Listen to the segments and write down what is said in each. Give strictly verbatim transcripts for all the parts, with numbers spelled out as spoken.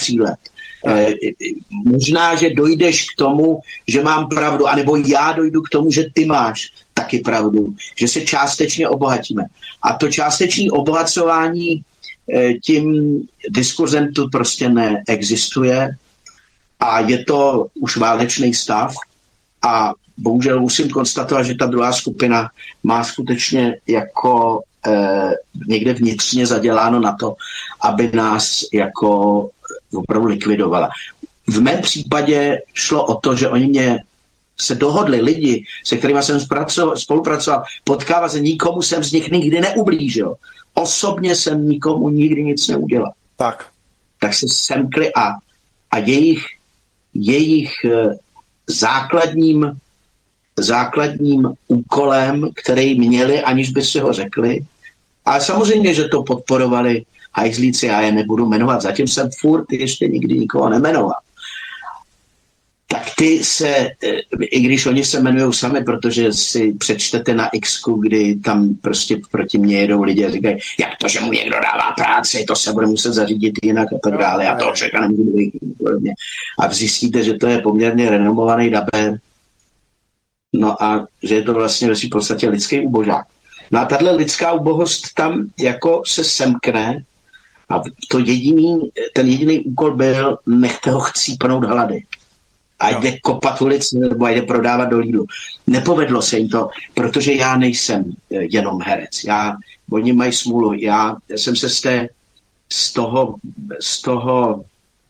střílet. Eh, možná, že dojdeš k tomu, že mám pravdu, anebo já dojdu k tomu, že ty máš taky pravdu, že se částečně obohatíme. A to částečné obohacování eh, tím diskurzem tu prostě neexistuje a je to už válečný stav a bohužel musím konstatovat, že ta druhá skupina má skutečně jako eh, někde vnitřně zaděláno na to, aby nás jako opravdu likvidovala. V mém případě šlo o to, že oni mě se dohodli lidi, se kterými jsem spolupracoval, potkával se, nikomu jsem z nich nikdy neublížil. Osobně jsem nikomu nikdy nic neudělal. Tak. Tak se semkli a, a jejich, jejich základním, základním úkolem, který měli, aniž by si ho řekli, a samozřejmě, že to podporovali hajzlíci, já je nebudu jmenovat, zatím jsem furt ještě nikdy nikoho nemenoval. Tak ty se, i když oni se jmenují sami, protože si přečtete na X-ku, kdy tam prostě proti mně jedou lidi a říkají, jak to, že mu někdo dává práci, to se bude muset zařídit jinak a tak dále, já to všechno nemůžu být. A zjistíte, že to je poměrně renomovaný dabér, no a že je to vlastně ve svým podstatě lidský ubožák. No a tahle lidská ubohost tam jako se semkne a to jediný, ten jediný úkol byl, nechte ho chcípnout hlady. A jde kopat ulici nebo jde prodávat do Lidlu. Nepovedlo se jim to, protože já nejsem jenom herec. Já, oni mají smůlu. Já, já jsem se z, té, z toho, z toho,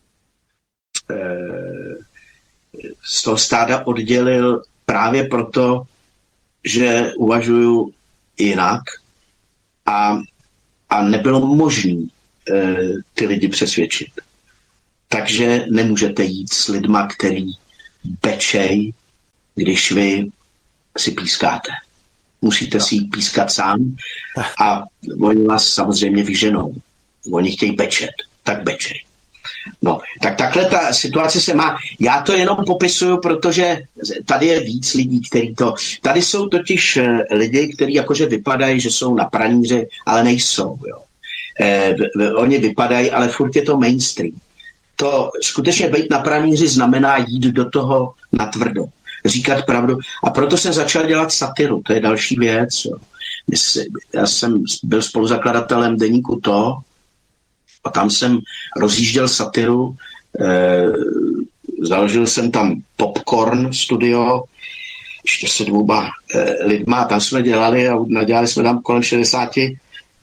eh, z toho stáda oddělil právě proto, že uvažuju jinak a, a nebylo možné eh, ty lidi přesvědčit. Takže nemůžete jít s lidma, který bečej, když vy si pískáte. Musíte si jít pískat sám a oni vás samozřejmě vyženou. Oni chtějí bečet, tak bečej. No, tak takhle ta situace se má. Já to jenom popisuju, protože tady je víc lidí, kteří to... Tady jsou totiž lidi, kteří jakože vypadají, že jsou na pranýři, ale nejsou. Jo. Eh, oni vypadají, ale furt je to mainstream. To skutečně být na pranýři znamená jít do toho natvrdo, říkat pravdu. A proto jsem začal dělat satiru, to je další věc. Jo. Já jsem byl spoluzakladatelem deníku To a tam jsem rozjížděl satiru, eh, založil jsem tam Popcorn studio, ještě se dvouma eh, lidma, a tam jsme dělali a nadělali jsme tam kolem šedesáti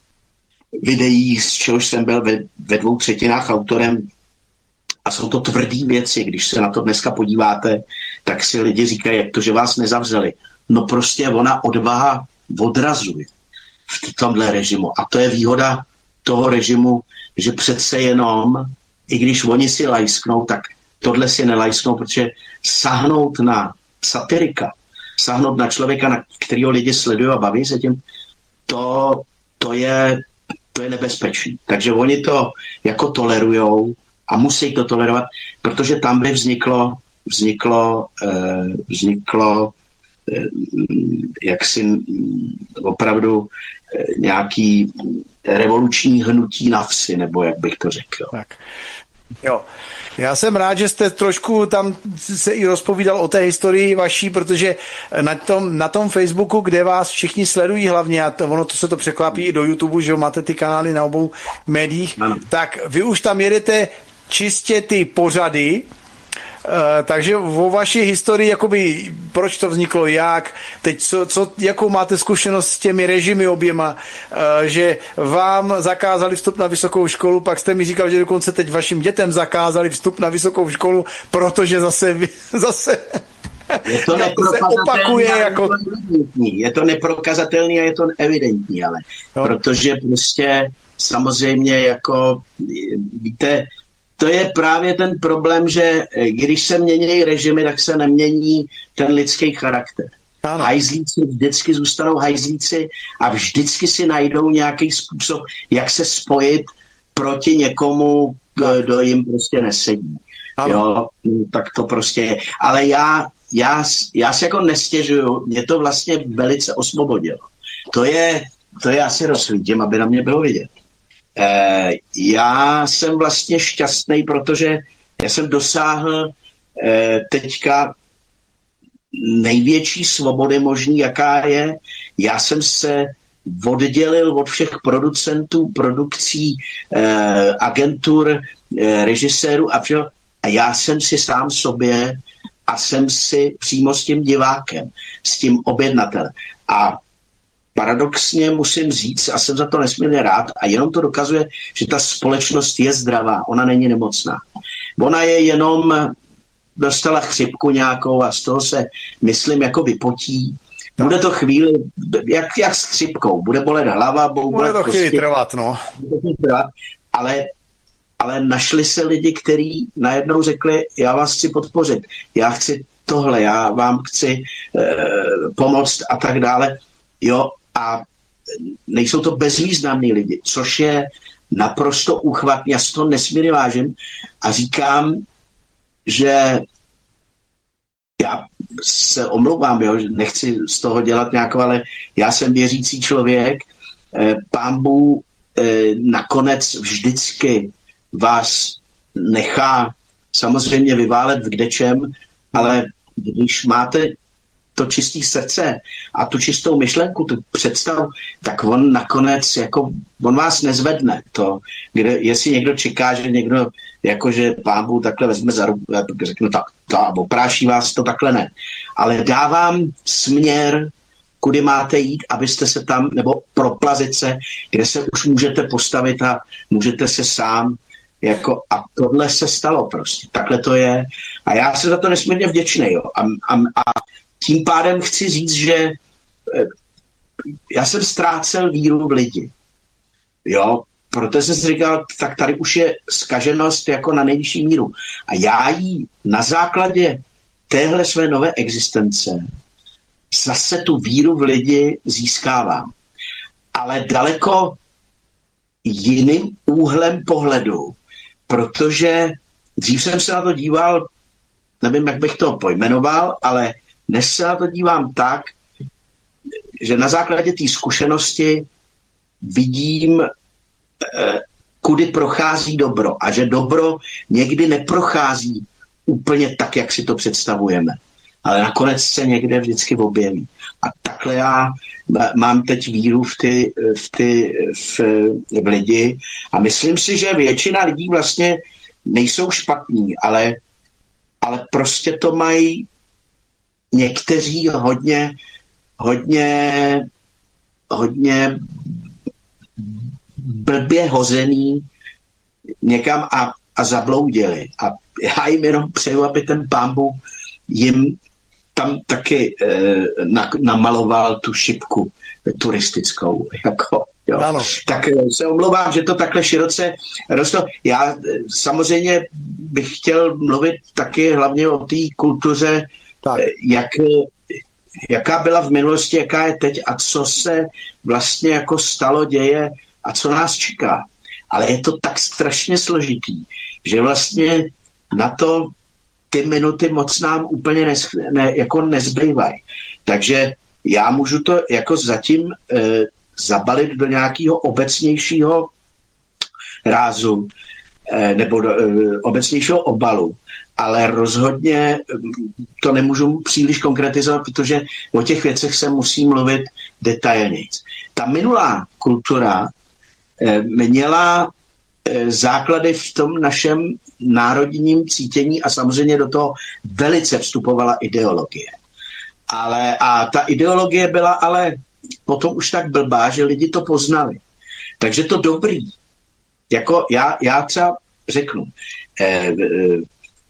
videí, z čehož jsem byl ve, ve dvou třetinách autorem. A jsou to tvrdý věci, když se na to dneska podíváte, tak si lidi říkají, jak to, že vás nezavřeli. No prostě ona odvaha odrazuje v tomhle režimu. A to je výhoda toho režimu, že přece jenom, i když oni si lajsknou, tak tohle si nelajsknou, protože sahnout na satirika, sahnout na člověka, na kterého lidi sledují a baví se tím, to, to, je, to je nebezpečný. Takže oni to jako tolerujou, a musí to tolerovat, protože tam by vzniklo, vzniklo, eh, vzniklo eh, jaksi opravdu eh, nějaký revoluční hnutí na vsi, nebo jak bych to řekl. Tak. Jo. Já jsem rád, že jste trošku tam se i rozpovídal o té historii vaší, protože na tom, na tom Facebooku, kde vás všichni sledují hlavně, a to, ono to se to překlápí i do YouTube, že máte ty kanály na obou médiích, ano. Tak vy už tam jedete čistě ty pořady, uh, takže o vaší historii, jakoby, proč to vzniklo, jak, teď co, co, jakou máte zkušenost s těmi režimy oběma, uh, že vám zakázali vstup na vysokou školu, pak jste mi říkal, že dokonce teď vašim dětem zakázali vstup na vysokou školu, protože zase, zase je to se opakuje. Jako... Je to neprokazatelný a je to evidentní, ale no. Protože prostě samozřejmě jako, víte, to je právě ten problém, že když se mění režimy, tak se nemění ten lidský charakter. Ano. Hajzlíci vždycky zůstanou hajzlíci a vždycky si najdou nějaký způsob, jak se spojit proti někomu, kdo jim prostě nesedí. Jo, tak to prostě je. Ale já, já, já si jako nestěžuju, mě to vlastně velice osvobodilo. To je, to je asi rozsvítím, aby na mě bylo vidět. Eh, já jsem vlastně šťastný, protože já jsem dosáhl eh, teďka největší svobody možný, jaká je. Já jsem se oddělil od všech producentů, produkcí, eh, agentur, eh, režisérů a všeho. A já jsem si sám sobě a jsem si přímo s tím divákem, s tím objednatelem. A paradoxně musím říct, a jsem za to nesmírně rád, a jenom to dokazuje, že ta společnost je zdravá, ona není nemocná. Ona je jenom, dostala chřipku nějakou a z toho se, myslím, jako vypotí. Bude to chvíli, jak, jak s chřipkou, bude bolet hlava, bude, bude to chvíli trvat, no. Ale, ale našli se lidi, kteří najednou řekli, já vás chci podpořit, já chci tohle, já vám chci eh, pomoct a tak dále. Jo, a nejsou to bezvýznamní lidi, což je naprosto úchvatný. Já si to nesmírně vážím a říkám, že já se omlouvám, jo, že nechci z toho dělat nějakou, ale já jsem věřící člověk. Pán Bůh nakonec vždycky vás nechá samozřejmě vyválet v kdečem, ale když máte to čistý srdce a tu čistou myšlenku, tu představu, tak on nakonec, jako, on vás nezvedne. To, kde, jestli někdo čeká, že někdo, jakože Pán Bůh takhle vezme za ruku, řeknu tak, ta, opráší vás, to takhle ne. Ale dávám směr, kudy máte jít, abyste se tam, nebo proplazit se, kde se už můžete postavit a můžete se sám, jako, a tohle se stalo prostě. Takhle to je. A já jsem za to nesmírně vděčný. Jo. A, a, a tím pádem chci říct, že já jsem ztrácel víru v lidi. Jo, protože jsem si říkal, tak tady už je zkaženost jako na nejvyšší míru. A já jí na základě téhle své nové existence zase tu víru v lidi získávám. Ale daleko jiným úhlem pohledu, protože dřív jsem se na to díval, nevím, jak bych to pojmenoval, ale dnes se na to dívám tak, že na základě té zkušenosti vidím, eh, kudy prochází dobro a že dobro někdy neprochází úplně tak, jak si to představujeme. Ale nakonec se někde vždycky objeví. A takhle já mám teď víru v ty, v ty v, v lidi a myslím si, že většina lidí vlastně nejsou špatní, ale, ale prostě to mají někteří hodně, hodně, hodně blbě hozený někam a, a zabloudili. A já jim jenom přeju, aby ten Pán Bůh jim tam taky eh, na, namaloval tu šipku turistickou. Jako, jo. Tak se omlouvám, že to takhle široce rostlo. Já samozřejmě bych chtěl mluvit taky hlavně o té kultuře, tak. Jak, jaká byla v minulosti, jaká je teď a co se vlastně jako stalo, děje a co nás čeká. Ale je to tak strašně složitý, že vlastně na to ty minuty moc nám úplně nes, ne, jako nezbývají. Takže já můžu to jako zatím e, zabalit do nějakého obecnějšího rázu e, nebo do e, obecnějšího obalu, ale rozhodně to nemůžu příliš konkretizovat, protože o těch věcech se musí mluvit detailněji. Ta minulá kultura e, měla základy v tom našem národním cítění a samozřejmě do toho velice vstupovala ideologie. Ale, a ta ideologie byla ale potom už tak blbá, že lidi to poznali. Takže to dobrý. Jako já, já třeba řeknu, eh, eh,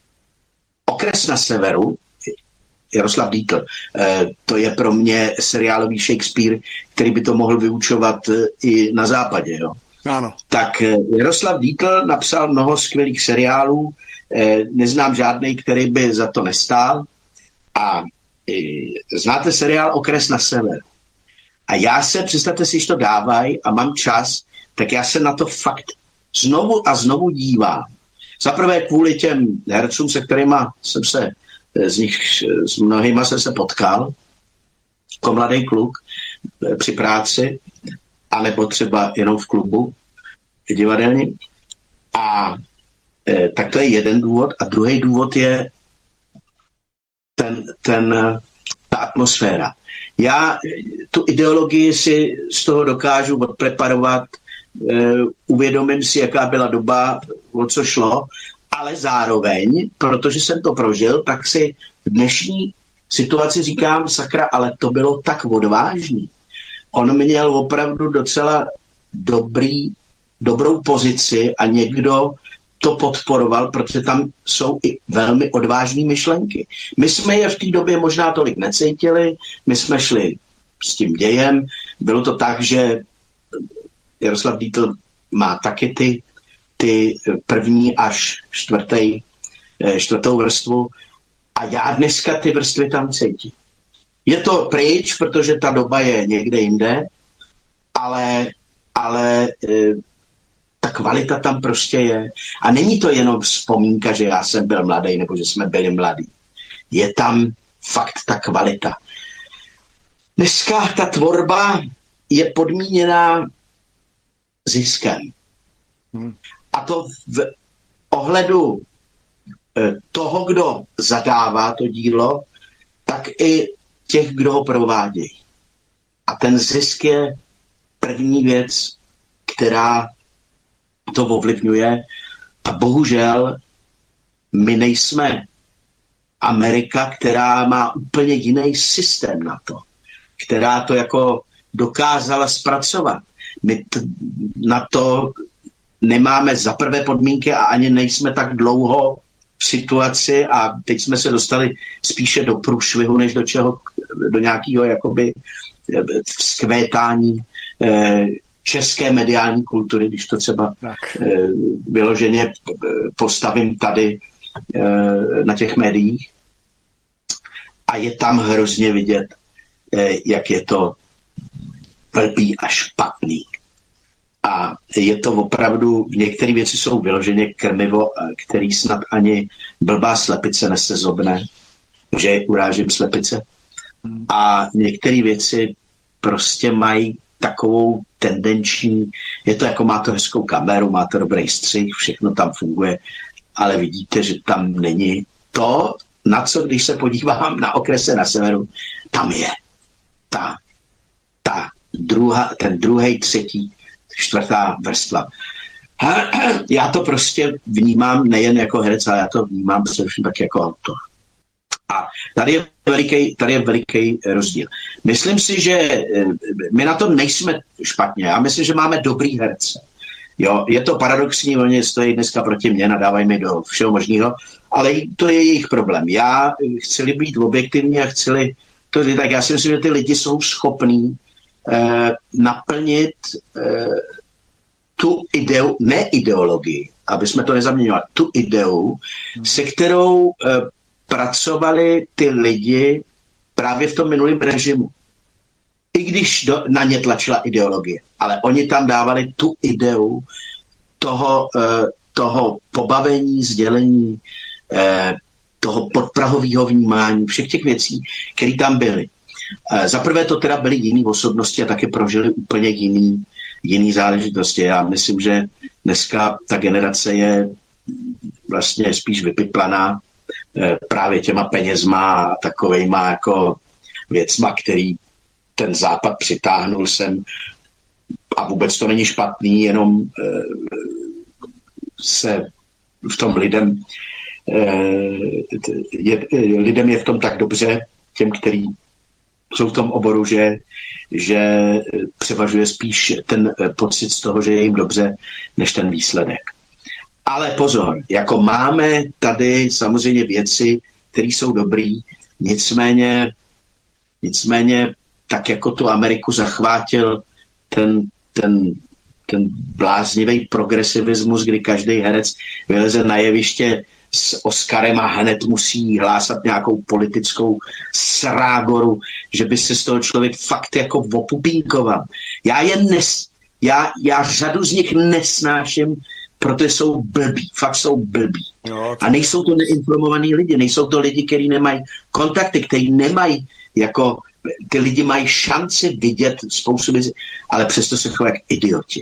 Okres na severu, Jaroslav Dýtl, eh, to je pro mě seriálový Shakespeare, který by to mohl vyučovat eh, i na západě, jo. Ano. Tak Jaroslav Dýtl napsal mnoho skvělých seriálů, neznám žádnej, který by za to nestál. A znáte seriál Okres na severu. A já se, představte si, že to dávají a mám čas, tak já se na to fakt znovu a znovu dívám. Zaprvé kvůli těm hercům, se kterými jsem se, z nich, s mnohýma jsem se potkal, jako mladý kluk při práci, anebo třeba jenom v klubu. divadelním. A e, tak to je jeden důvod. A druhý důvod je ten, ten, ta atmosféra. Já tu ideologii si z toho dokážu odpreparovat, e, uvědomím si, jaká byla doba, o co šlo, ale zároveň, protože jsem to prožil, tak si v dnešní situaci říkám, sakra, ale to bylo tak odvážný. On měl opravdu docela dobrý, dobrou pozici a někdo to podporoval, protože tam jsou i velmi odvážné myšlenky. My jsme je v té době možná tolik necítili, my jsme šli s tím dějem. Bylo to tak, že Jaroslav Dietl má taky ty, ty první až čtvrtý, čtvrtou vrstvu a já dneska ty vrstvy tam cítím. Je to pryč, protože ta doba je někde jinde, ale, ale ta kvalita tam prostě je. A není to jenom vzpomínka, že já jsem byl mladý nebo že jsme byli mladí. Je tam fakt ta kvalita. Dneska ta tvorba je podmíněná ziskem. Hmm. A to v ohledu toho, kdo zadává to dílo, tak i těch, kdo ho provádějí. A ten zisk je první věc, která to ovlivňuje. A bohužel my nejsme Amerika, která má úplně jiný systém na to, která to jako dokázala zpracovat. My t- na to nemáme za prvé podmínky a ani nejsme tak dlouho v situaci a teď jsme se dostali spíše do průšvihu, než do čeho, do nějakého jakoby vzkvétání eh, české mediální kultury, když to třeba eh, vyloženě postavím tady eh, na těch médiích. A je tam hrozně vidět, eh, jak je to blbý a špatný. A je to opravdu, některé věci jsou vyloženě krmivo, který snad ani blbá slepice nesezobne, že urážím slepice. A některé věci prostě mají takovou tendenční, je to jako má to hezkou kameru, má to dobrý střih, všechno tam funguje, ale vidíte, že tam není to, na co, když se podívám na okrese na severu, tam je ta, ta druhá, ten druhý, třetí, čtvrtá vrstva. Já to prostě vnímám nejen jako herec, ale já to vnímám především tak jako autor. A tady je veliký, tady je veliký rozdíl. Myslím si, že my na tom nejsme špatně. Já myslím, že máme dobrý herce. Jo, je to paradoxní, oni stojí dneska proti mně, nadávají mi do všeho možného, ale to je jejich problém. Já chci být objektivní a chci to, tak já si myslím, že ty lidi jsou schopní eh, naplnit eh, tu ideu, ne ideologii, aby jsme to nezaměňovali, tu ideu, hmm. se kterou eh, pracovali ty lidi právě v tom minulém režimu. I když do, na ně tlačila ideologie, ale oni tam dávali tu ideu toho, eh, toho pobavení, sdělení, eh, toho podprahového vnímání, všech těch věcí, které tam byly. Eh, Zaprvé to teda byly jiné osobnosti a taky prožili úplně jiný, jiný záležitosti. Já myslím, že dneska ta generace je vlastně spíš vypiplaná eh, právě těma penězma a takovejma jako věcma, který ten západ přitáhnul sem a vůbec to není špatný, jenom eh, se v tom lidem eh, je, lidem je v tom tak dobře, těm, který jsou v tom oboru, že, že převažuje spíš ten pocit z toho, že je jim dobře, než ten výsledek. Ale pozor, jako máme tady samozřejmě věci, které jsou dobrý, nicméně, nicméně tak jako tu Ameriku zachvátil ten, ten, ten bláznivý progresivismus, kdy každý herec vyleze na jeviště s Oscarem a hned musí hlásat nějakou politickou srágoru, že by se z toho člověk fakt jako opupínkoval. Já je nes, já, já řadu z nich nesnáším, protože jsou blbí, fakt jsou blbí. Jo, a nejsou to neinformovaní lidi, nejsou to lidi, kteří nemají kontakty, kteří nemají jako ty lidi mají šanci vidět spoustu věcí, ale přesto se chovají jak idioti.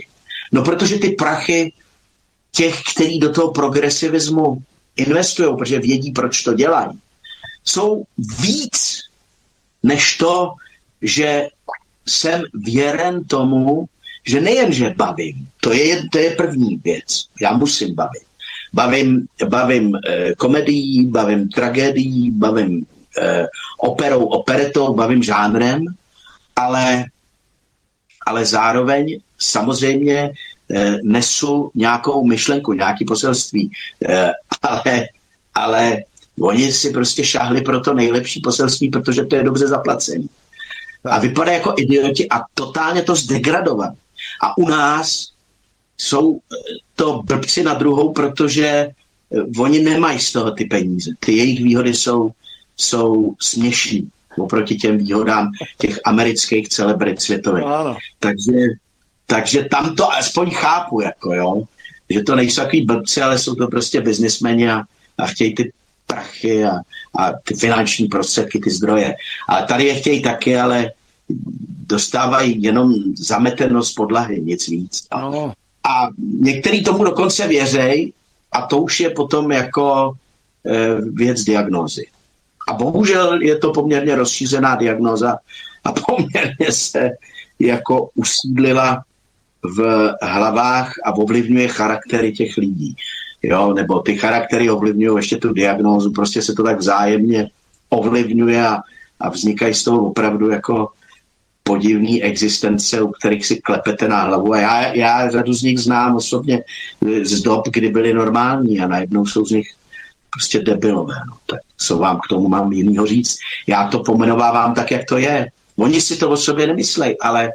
No protože ty prachy těch, kteří do toho progresivismu investují, protože vědí, proč to dělají, jsou víc než to, že jsem věren tomu, že nejenže bavím, to je, to je první věc, já musím bavit. Bavím, bavím eh, komedií, bavím tragédií, bavím eh, operou, operetou, bavím žánrem, ale, ale zároveň samozřejmě eh, nesu nějakou myšlenku, nějaký poselství, eh, ale, ale oni si prostě šáhli pro to nejlepší poselství, protože to je dobře zaplacený. A vypadá jako idioti a totálně to zdegradovat. A u nás jsou to blbci na druhou, protože oni nemají z toho ty peníze. Ty jejich výhody jsou, jsou směšný oproti těm výhodám těch amerických celebrit světových. No, takže, takže tam to aspoň chápu, jako jo, že to nejsou takový blbci, ale jsou to prostě biznismeni a, a chtějí ty prachy a, a ty finanční prostředky, ty zdroje. Ale tady je chtějí taky, ale dostávají jenom zametenost podlahy, nic víc. No. A některý tomu dokonce věřej a to už je potom jako e, věc diagnózy. A bohužel je to poměrně rozšířená diagnóza a poměrně se jako usídlila v hlavách a ovlivňuje charaktery těch lidí. Jo, nebo ty charaktery ovlivňují ještě tu diagnózu, prostě se to tak vzájemně ovlivňuje a, a vznikají z toho opravdu jako podivný existence, u kterých si klepete na hlavu. A já, já řadu z nich znám osobně z dob, kdy byli normální a najednou jsou z nich prostě debilové. No. Tak co vám k tomu mám jinýho říct? Já to pomenovávám tak, jak to je. Oni si to o sobě nemyslej, ale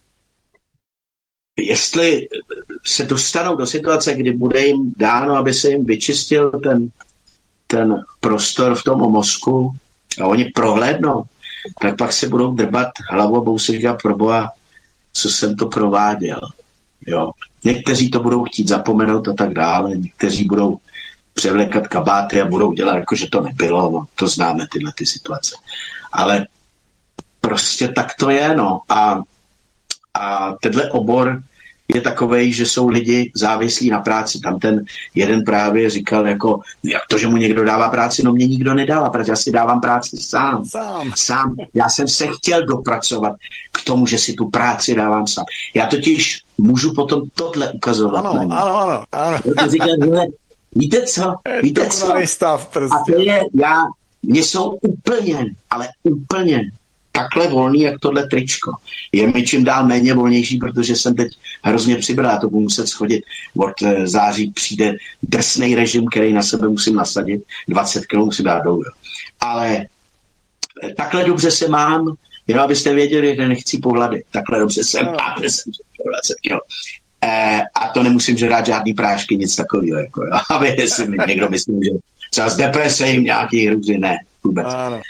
jestli se dostanou do situace, kdy bude jim dáno, aby se jim vyčistil ten, ten prostor v tom mozku a oni prohlédnou, tak pak se budou drbat hlavu a budou si říkat, proboha, co jsem to prováděl. Jo. Někteří to budou chtít zapomenout a tak dále, někteří budou převlékat kabáty a budou dělat, jako že to nebylo, no, to známe tyhle ty situace. Ale prostě tak to je, no. A, a tenhle obor je takovej, že jsou lidi závislí na práci. Tam ten jeden právě říkal, jako, jak to, že mu někdo dává práci, no mě nikdo nedává, protože já si dávám práci sám. Sám. sám. Já jsem se chtěl dopracovat k tomu, že si tu práci dávám sám. Já totiž můžu potom tohle ukazovat. Ano, ano, ano. ano. Říkal, víte co? Víte co? Stav prostě. A to je, já, mě jsou úplně, ale úplně takhle volný, jak tohle tričko. Je mi čím dál méně volnější, protože jsem teď hrozně přibral, to budu muset schodit. Od září přijde drsnej režim, který na sebe musím nasadit. dvacet kilogramů musím dát dolů. Ale takhle dobře se mám, jenom abyste věděli, že nechci pohlady. Takhle dobře se mám, že jsem dvacet kilogramů. E, a to nemusím žrát žádný prášky, nic takového. Jako, aby si někdo myslí, že třeba z deprese jim nějaký hrůzy, ne, vůbec. Ale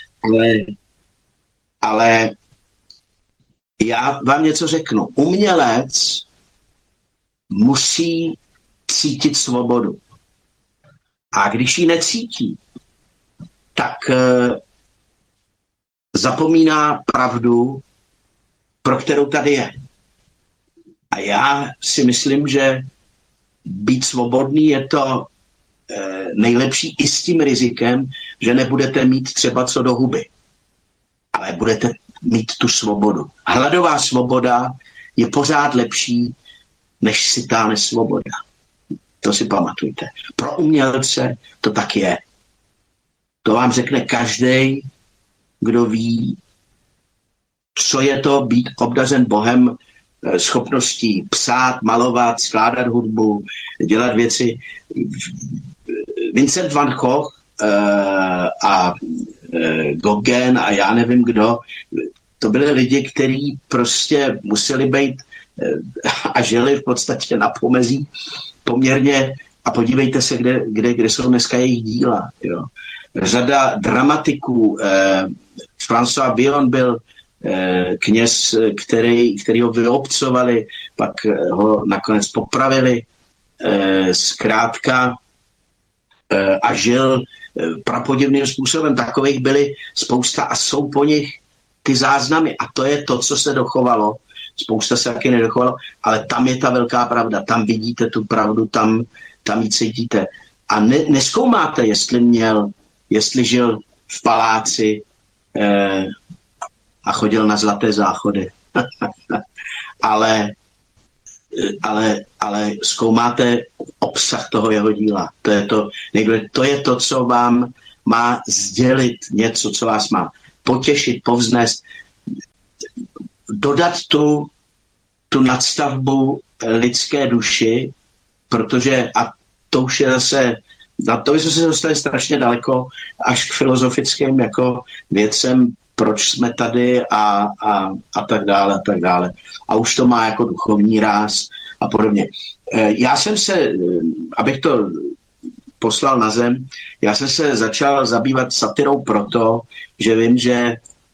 Ale já vám něco řeknu. Umělec musí cítit svobodu. A když ji necítí, tak uh, zapomíná pravdu, pro kterou tady je. A já si myslím, že být svobodný je to uh, nejlepší i s tím rizikem, že nebudete mít třeba co do huby. Ale budete mít tu svobodu. Hladová svoboda je pořád lepší, než sitá nesvoboda. To si pamatujte. Pro umělce to tak je. To vám řekne každý, kdo ví, co je to být obdařen Bohem schopností psát, malovat, skládat hudbu, dělat věci. Vincent van Gogh uh, a Gauguin a já nevím kdo, to byli lidi, kteří prostě museli být a žili v podstatě na pomezí poměrně a podívejte se, kde, kde, kde jsou dneska jejich díla. Jo. Řada dramatiků, eh, François Villon byl eh, kněz, který, který ho vyobcovali, pak ho nakonec popravili, eh, zkrátka eh, a žil prapodivným způsobem. Takových byly spousta a jsou po nich ty záznamy. A to je to, co se dochovalo, spousta se taky nedochovalo, ale tam je ta velká pravda, tam vidíte tu pravdu, tam, tam ji cítíte. A ne, nezkoumáte, jestli měl, jestli žil v paláci eh, a chodil na zlaté záchody. ale, ale, ale zkoumáte obsah toho jeho díla. To je to, někdo, to je to, co vám má sdělit něco, co vás má potěšit, povznést, dodat tu, tu nadstavbu lidské duši, protože, a to už je zase, na to bychom se dostali strašně daleko, až k filozofickým jako věcem, proč jsme tady a, a, a tak dále a tak dále. A už to má jako duchovní ráz a podobně. Já jsem se, abych to poslal na zem, já jsem se začal zabývat satirou proto, že vím, že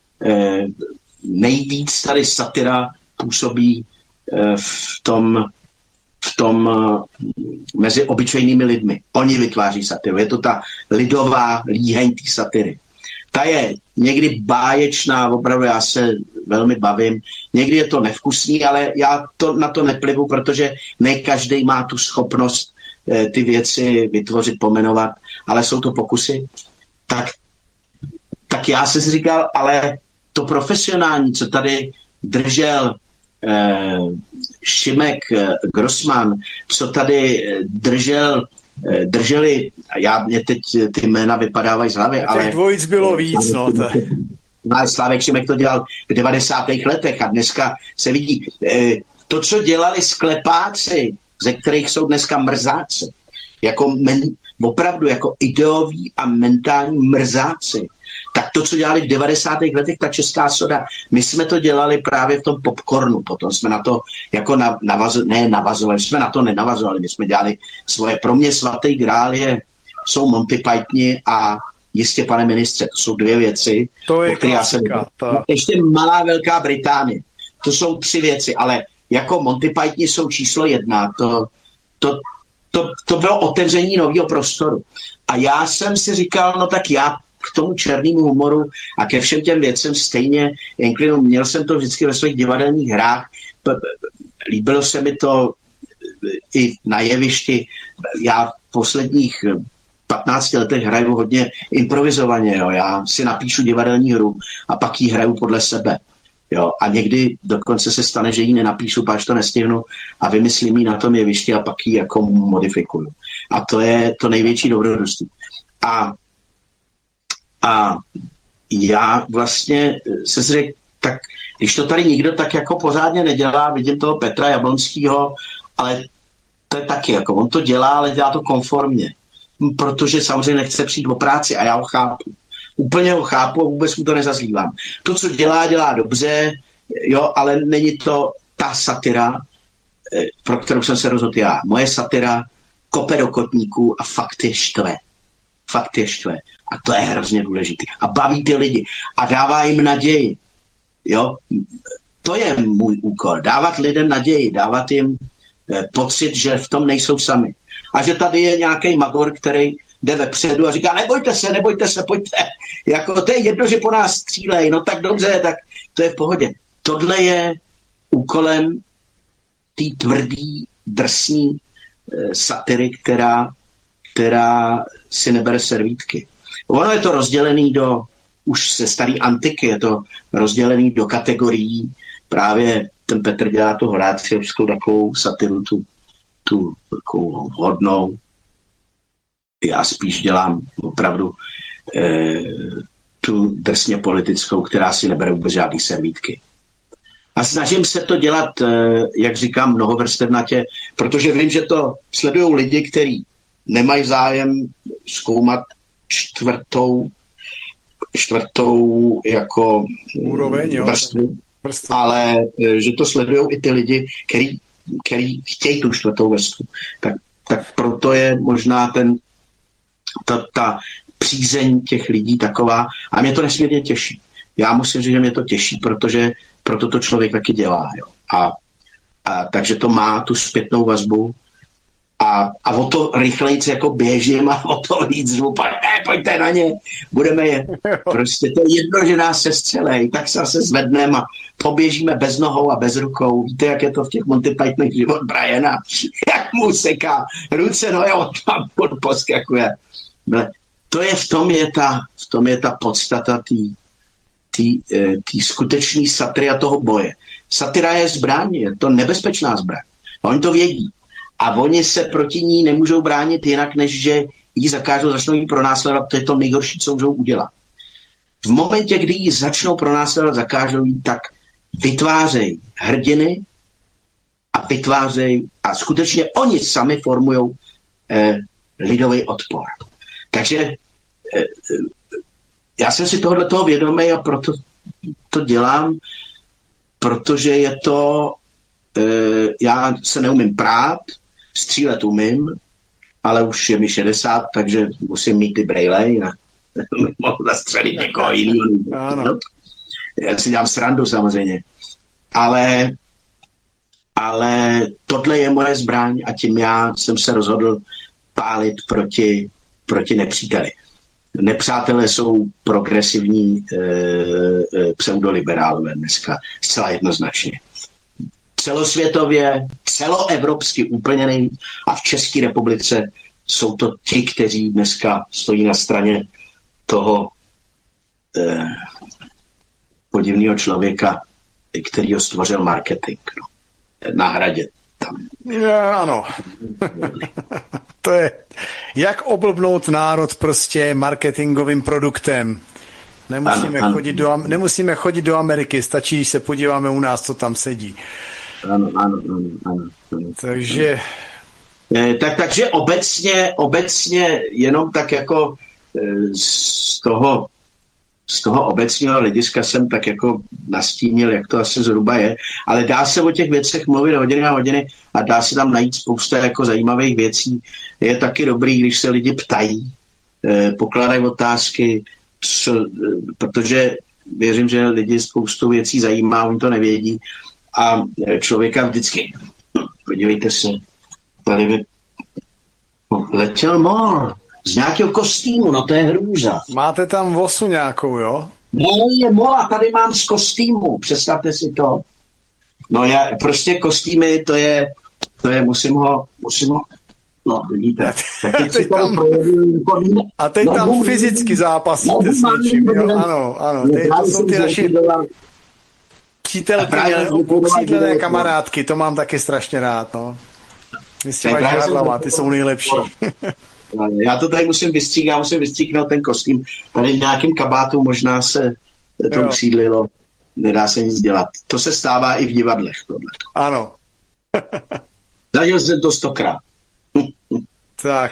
nejvíc tady satira působí v tom, v tom mezi obyčejnými lidmi. Oni vytváří satiru. Je to ta lidová líheň té satiry. Ta je někdy báječná, opravdu já se velmi bavím. Někdy je to nevkusný, ale já to, na to neplivu, protože ne každý má tu schopnost eh, ty věci vytvořit, pomenovat, ale jsou to pokusy. Tak, tak já jsem si říkal, ale to profesionální, co tady držel eh, Šimek eh, Grossman, co tady eh, držel drželi, já mě teď ty jména vypadávají z hlavy, ale... Těch dvojic bylo víc, no. To... Slávek Šimek to dělal v devadesátých letech a dneska se vidí, to, co dělali sklepáci, ze kterých jsou dneska mrzáci, jako men, opravdu jako ideoví a mentální mrzáci, tak to, co dělali v devadesátých letech, ta česká soda, my jsme to dělali právě v tom popcornu, potom jsme na to jako navazovali, ne navazovali, jsme na to nenavazovali, my jsme dělali svoje, pro mě svatý grál je, jsou Monty Pythoni a Jistě, pane ministře, to jsou dvě věci. To je klasika. To... Ještě Malá Velká Británie, to jsou tři věci, ale jako Monty Pythoni jsou číslo jedna, to, to, to, to bylo otevření nového prostoru. A já jsem si říkal, no tak já k tomu černému humoru a ke všem těm věcem stejně inklinu. Měl jsem to vždycky ve svých divadelních hrách. Líbilo se mi to i na jevišti. Já v posledních patnácti letech hraju hodně improvizovaně. Jo. Já si napíšu divadelní hru a pak ji hraju podle sebe. Jo. A někdy dokonce se stane, že ji nenapíšu, páč to nestihnu a vymyslím ji na tom jevišti a pak ji jako modifikuju. A to je to největší dobrodružství. A A já vlastně se řekl, tak když to tady nikdo tak jako pořádně nedělá, vidím toho Petra Jablonského, ale to je taky, jako on to dělá, ale dělá to konformně, protože samozřejmě nechce přijít o práci a já ho chápu. Úplně ho chápu a vůbec mu to nezazlívám. To, co dělá, dělá dobře, jo, ale není to ta satira, pro kterou jsem se rozhodl já. Moje satira kope do kotníků a fakt je štve. Fakt je štve. A to je hrozně důležité. A baví ty lidi. A dává jim naději. Jo? To je můj úkol. Dávat lidem naději. Dávat jim eh, pocit, že v tom nejsou sami. A že tady je nějaký magor, který jde vepředu a říká, nebojte se, nebojte se, pojďte. Jako, to je jedno, že po nás střílej. No tak dobře, tak to je v pohodě. Tohle je úkolem té tvrdý, drsný eh, satiry, která, která si nebere servítky. Ono je to rozdělený do, už se starý antiky, je to rozdělený do kategorií. Právě ten Petr dělá tu horáciovskou takovou satiru, tu, tu takovou hodnou. Já spíš dělám opravdu eh, tu drsně politickou, která si nebere vůbec žádný servítky. A snažím se to dělat, eh, jak říkám, mnohovrstevnatě, protože vím, že to sledují lidi, kteří nemají zájem zkoumat čtvrtou, čtvrtou jako úroveň, vrstvu, ale že to sledují i ty lidi, který, který chtějí tu čtvrtou vrstvu. Tak, tak proto je možná ten, ta, ta přízeň těch lidí taková a mě to nesmírně těší. Já musím říct, že mě to těší, protože proto to člověk taky dělá. Jo. A, a takže to má tu zpětnou vazbu A, a o to rychlejc jako běžím a o to víc zvu, ne, pojďte na ně, budeme je. Prostě to je jedno, že nás se střelej, tak se zase zvedneme a poběžíme bez nohou a bez rukou. Víte, jak je to v těch Monty Pythonech život Briana, jak mu seká ruce, no jo, tam pod poskakuje. To je, v tom je ta, v tom je ta podstata té skutečné satiry a toho boje. Satira je zbraň, je to nebezpečná zbraň. Oni to vědí. A oni se proti ní nemůžou bránit jinak, než že ji zakážou, začnou ji pronásledovat, to je to nejhorší, co můžou udělat. V momentě, kdy ji začnou pronásledovat, zakážou ji, tak vytvářejí hrdiny a vytvářejí, a skutečně oni sami formují eh, lidový odpor. Takže eh, já jsem si tohle toho vědomý a proto to dělám, protože je to, eh, já se neumím prát, střílet umím, ale už je mi šedesát, takže musím mít ty brejle, jinak mohu zastřelit někoho jiného. No, já si dělám srandu samozřejmě. Ale, ale tohle je moje zbraň a tím já jsem se rozhodl pálit proti, proti nepříteli. Nepřátelé jsou progresivní e, e, pseudoliberálové dneska, zcela jednoznačně. Celosvětově, celoevropsky úplně nejvíc a v České republice jsou to ti, kteří dneska stojí na straně toho eh, podivného člověka, který ho stvořil marketing. No. Na Hradě. Tam. Ja, ano. To je, jak oblbnout národ prostě marketingovým produktem. Nemusíme, ano, chodit ano. Do, nemusíme chodit do Ameriky, stačí, když se podíváme u nás, co tam sedí. Ano, ano, ano, ano, ano. Takže... Eh, tak, takže obecně, obecně jenom tak jako eh, z toho, z toho obecního hlediska jsem tak jako nastínil, jak to asi zhruba je, ale dá se o těch věcech mluvit hodiny a hodiny a dá se tam najít spousta jako zajímavých věcí. Je taky dobrý, když se lidi ptají, eh, pokládají otázky, co, eh, protože věřím, že lidi spoustu věcí zajímá, oni to nevědí a člověka vždycky, podívejte se, tady by letěl mor z nějakého kostýmu, no to je hrůza. Máte tam vosu nějakou, jo? No je mor a tady mám z kostýmu, představte si to. No já, prostě kostýmy, to je, to je, musím ho, musím ho, no vidíte. A teď tam, a teď no, tam fyzicky zápasíte no, s něčím, jo? Ano, ano, teď to jsou ty naši přítelky, usídlené kamarádky, to mám taky strašně rád, no. Vy s těma žádlama, ty jsou nejlepší. Já to tady musím vystříknout, musím vystříknout ten kostým. Tady v nějakém kabátu možná se to jo. usídlilo, nedá se nic dělat. To se stává i v divadlech. Tohle. Ano. Zažil jsem to stokrát. Tak.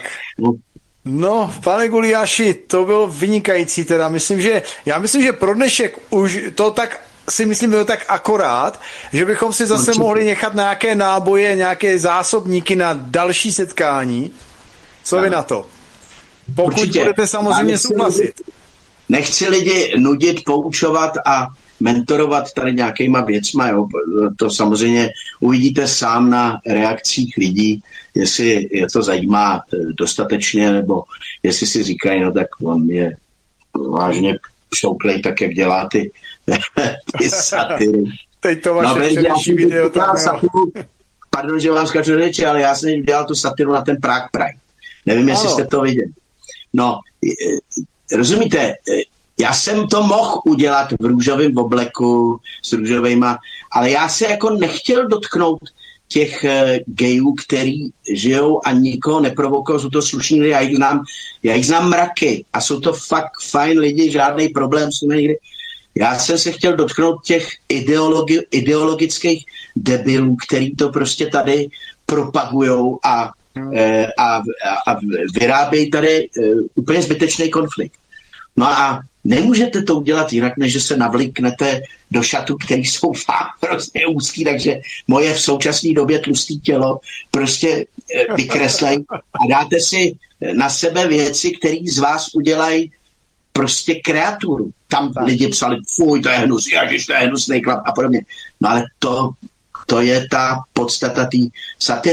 No, pane Gulyáši, to bylo vynikající teda. Myslím, že, já myslím, že pro dnešek už to tak si myslím, bylo tak akorát, že bychom si zase Určitě. mohli nechat nějaké náboje, nějaké zásobníky na další setkání. Co vy na to? Pokud Určitě. budete samozřejmě souhlasit. Nechci lidi nudit, poučovat a mentorovat tady nějakýma věcma. Jo. To samozřejmě uvidíte sám na reakcích lidí, jestli je to zajímá dostatečně, nebo jestli si říkají, no tak on je vážně šouklej tak, jak dělá ty, ty satiry. Teď to vaše no, předevší video. Tam, satiru, pardon, že vám skáču řeči, ale já jsem dělal tu satiru na ten Prague Pride. Nevím, jestli jste to viděli. No, rozumíte, já jsem to mohl udělat v růžovém obleku s růžovejma, ale já se jako nechtěl dotknout těch gejů, který žijou a nikoho neprovokují, jsou to slušní lidi, já jich znám, já jich znám mraky a jsou to fakt fajn lidi, žádný problém s nimi nikdy. Já jsem se chtěl dotknout těch ideologi, ideologických debilů, který to prostě tady propagujou a, e, a, a vyrábějí tady e, úplně zbytečný konflikt. No a nemůžete to udělat jinak, než že se navlíknete do šatů, které jsou fakt prostě úzký, takže moje v současné době tlustý tělo prostě vykreslej a dáte si na sebe věci, které z vás udělají prostě kreaturu. Tam tak. lidi psali, fuj, to je hnus, ježiš, to je hnusný chlap a podobně. No ale to, to je ta podstata té satiry.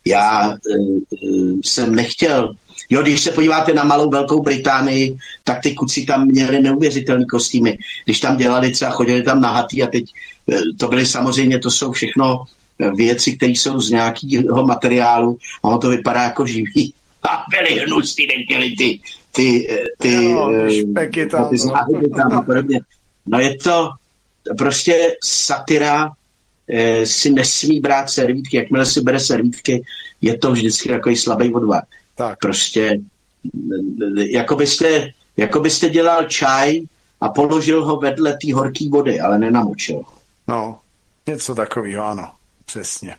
Já uh, jsem nechtěl. Jo, když se podíváte na malou Velkou Británii, tak ty kuci tam měli neuvěřitelný kostýmy. Když tam dělali třeba, chodili tam nahatý a teď to byly samozřejmě, to jsou všechno věci, které jsou z nějakého materiálu a ono to vypadá jako živý. A byly hnusný, nechtěli ty ty, ty, no, špeky tam, ty záhyby tam a podobně. No je to prostě satira, eh, si nesmí brát servítky, jakmile si bere servítky, je to vždycky takový slabý odvar. Tak. Prostě jako byste, jako byste dělal čaj a položil ho vedle té horké vody, ale nenamočil ho. No, něco takového, ano, přesně.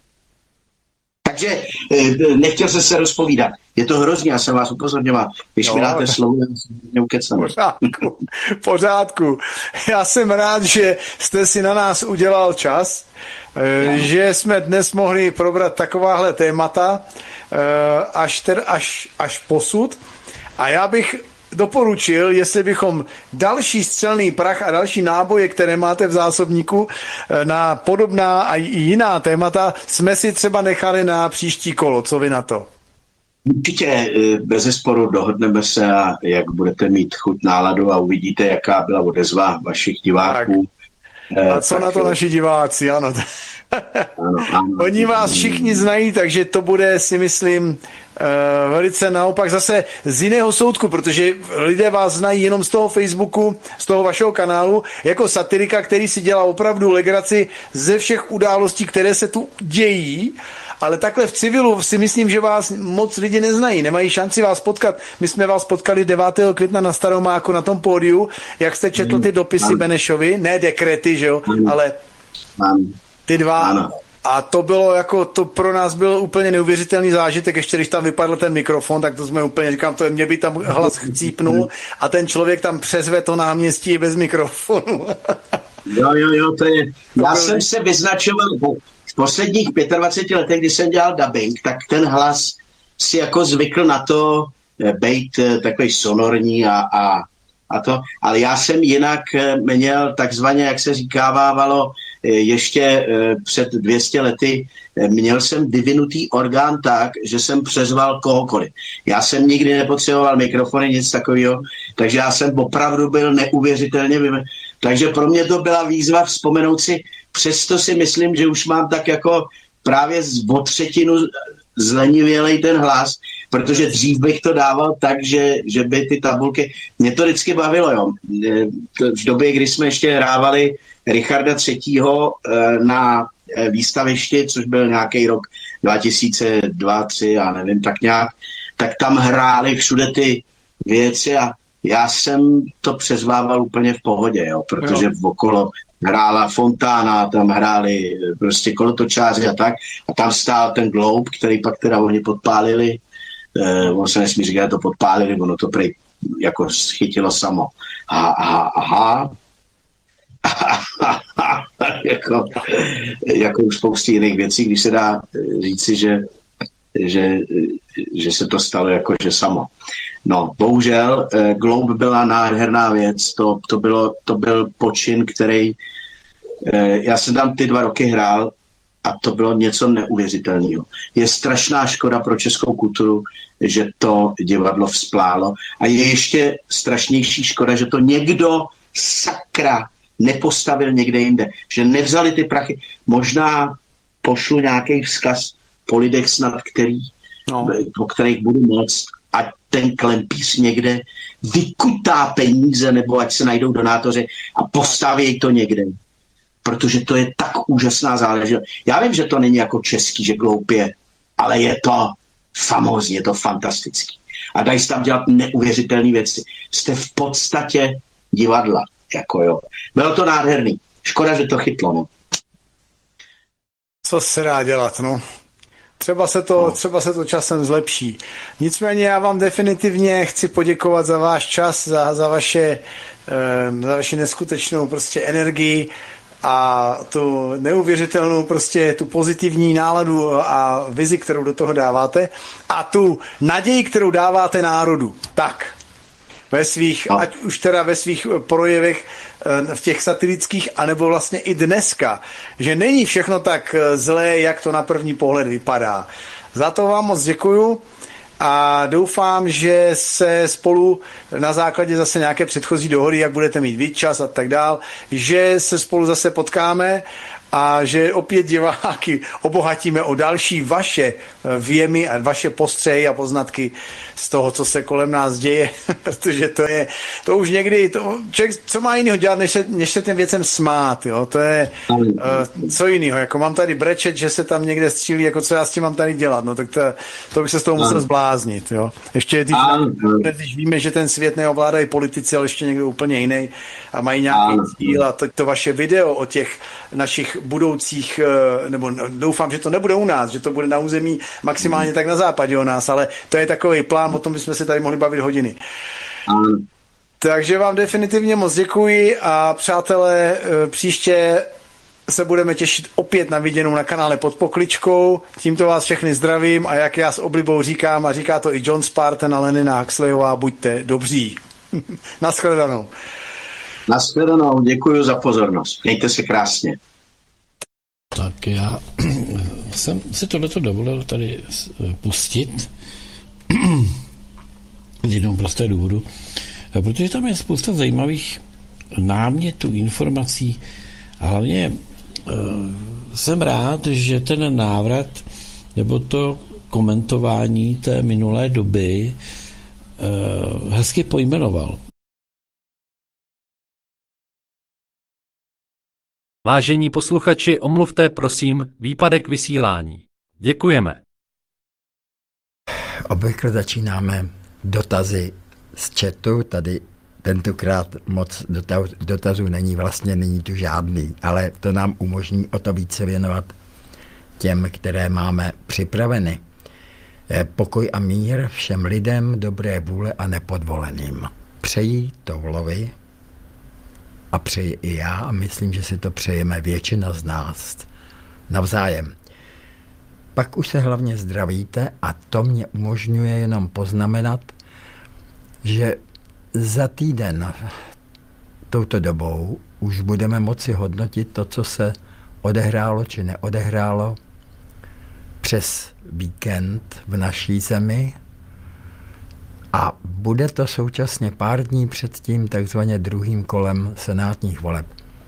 Takže nechtěl jsem se rozpovídat. Je to hrozně, já jsem vás upozorňoval. Když no, mi dáte slovo, já se neukecám. Pořádku, pořádku. Já jsem rád, že jste si na nás udělal čas, no. Že jsme dnes mohli probrat takováhle témata až, ter, až, až posud. A já bych doporučil, jestli bychom další střelný prach a další náboje, které máte v zásobníku na podobná a i jiná témata, jsme si třeba nechali na příští kolo. Co vy na to? Určitě bezesporu dohodneme se a jak budete mít chuť, náladu a uvidíte, jaká byla odezva vašich diváků. Tak. A co tak, na to naši diváci, ano. Ano, ano. Oni vás všichni znají, takže to bude, si myslím, uh, velice naopak zase z jiného soudku, protože lidé vás znají jenom z toho Facebooku, z toho vašeho kanálu, jako satirika, který si dělá opravdu legraci ze všech událostí, které se tu dějí, ale takhle v civilu si myslím, že vás moc lidi neznají, nemají šanci vás potkat. My jsme vás potkali devátého května na Staromáku na tom pódiu, jak jste četl ty dopisy Benešovi, ne dekrety, že jo, ale ty dva. Ano. A to bylo jako, to pro nás byl úplně neuvěřitelný zážitek, ještě když tam vypadl ten mikrofon, tak to jsme úplně, říkám, to mě by tam hlas chcípnul a ten člověk tam přezve to náměstí bez mikrofonu. Jo, jo, jo, to je, já jsem se vyznačoval v posledních dvaceti pěti letech, kdy jsem dělal dubbing, tak ten hlas si jako zvykl na to být takový sonorní a, a, a to, ale já jsem jinak měl takzvaně, jak se říkávávalo, ještě před dvěma sty lety, měl jsem vyvinutý orgán tak, že jsem přezval kohokoliv. Já jsem nikdy nepotřeboval mikrofony, nic takového, takže já jsem opravdu byl neuvěřitelně vyvinutý. Takže pro mě to byla výzva vzpomenout si, přesto si myslím, že už mám tak jako právě o třetinu zlenivělej ten hlas, protože dřív bych to dával tak, že, že by ty tabulky, mě to vždycky bavilo, jo. V době, kdy jsme ještě hrávali Richarda třetího na výstavišti, což byl nějaký rok dva tisíce dva, tři, já nevím, tak nějak, tak tam hráli všude ty věci a já jsem to přezvával úplně v pohodě, jo, protože jo. Okolo hrála Fontána, tam hráli prostě kolotočáři a tak a tam stál ten Globe, který pak teda oni podpálili, eh, ono se nesmí říkat, to podpálili, ono to prej jako schytilo samo. A, aha, aha, jako, jako už spousty jiných věcí, když se dá říci, že, že, že se to stalo jako že samo. No, bohužel, Globe byla nádherná věc, to, to, bylo, to byl počin, který, já jsem tam ty dva roky hrál a to bylo něco neuvěřitelného. Je strašná škoda pro českou kulturu, že to divadlo vzplálo a je ještě strašnější škoda, že to někdo sakra nepostavil někde jinde, že nevzali ty prachy. Možná pošlu nějaký vzkaz po lidech snad, který, no. po kterých budu moct, ať ten Klempíř někde vykutá peníze, nebo ať se najdou donátoři a postaví to někde. Protože to je tak úžasná záležitost. Já vím, že to není jako český, že Gloupě, ale je to famózní, je to fantastický. A dají se tam dělat neuvěřitelné věci. Jste v podstatě divadla. Jako jo. Bylo to nádherný. Škoda, že to chytlo. No. Co se dá dělat, no. Třeba se to, no. třeba se to časem zlepší. Nicméně já vám definitivně chci poděkovat za váš čas, za, za, vaše, za vaši neskutečnou prostě energii a tu neuvěřitelnou prostě tu pozitivní náladu a vizi, kterou do toho dáváte a tu naději, kterou dáváte národu. Tak. Ve svých, no. ať už teda ve svých projevech v těch satirických, anebo vlastně i dneska, že není všechno tak zlé, jak to na první pohled vypadá. Za to vám moc děkuju a doufám, že se spolu na základě zase nějaké předchozí dohody, jak budete mít víc čas a tak dál, že se spolu zase potkáme a že opět diváky obohatíme o další vaše věmy a vaše postřehy a poznatky z toho, co se kolem nás děje, protože to je, to už někdy, to, člověk, co má jiného dělat, než se, než se těm věcem smát, jo, to je uh, co jiného, jako mám tady brečet, že se tam někde střílí, jako co já s tím mám tady dělat, no tak to, to bych se z toho musel zbláznit, jo. Ještě když, když víme, že ten svět neovládají politici, ale ještě někdo úplně jiný a mají nějaký cíl a to, to vaše video o těch našich budoucích, nebo doufám, že to nebude u nás, že to bude na území maximálně tak na západě o nás, ale to je takový plán, o tom bychom se tady mohli bavit hodiny. Mm. Takže vám definitivně moc děkuji a přátelé, příště se budeme těšit opět na viděnou na kanále Pod pokličkou. Tímto vás všechny zdravím a jak já s oblibou říkám, a říká to i John Spartan a Lenina Huxleyová, buďte dobří. Naschledanou. Naschledanou, děkuji za pozornost. Mějte se krásně. Tak já jsem si tohleto dovolil tady pustit z jednoho prostého důvodu, protože tam je spousta zajímavých námětů, informací a hlavně jsem rád, že ten návrat nebo to komentování té minulé doby hezky pojmenoval. Vážení posluchači, omluvte prosím výpadek vysílání. Děkujeme. Obvykle začínáme dotazy z chatu, tady tentokrát moc dotazů není, vlastně není tu žádný, ale to nám umožní o to více věnovat těm, které máme připraveny. Pokoj a mír všem lidem, dobré vůle a nepodvoleným. Přeji Toulovi a přeji i já a myslím, že si to přejeme většina z nás navzájem. Pak už se hlavně zdravíte a to mě umožňuje jenom poznamenat, že za týden touto dobou už budeme moci hodnotit to, co se odehrálo či neodehrálo přes víkend v naší zemi a bude to současně pár dní před tím takzvaně druhým kolem senátních voleb.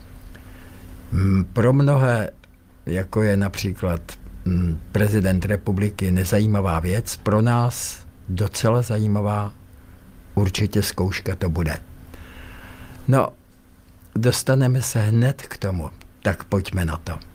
Pro mnohé, jako je například prezident republiky, nezajímavá věc, pro nás docela zajímavá určitě zkouška to bude. No, dostaneme se hned k tomu, tak pojďme na to.